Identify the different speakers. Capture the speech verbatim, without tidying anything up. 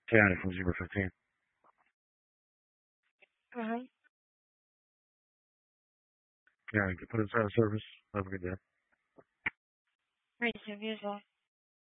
Speaker 1: County from zero fifteen.
Speaker 2: Mm-hmm.
Speaker 1: County, put us out of service. Have a good day.
Speaker 2: Great, so usual.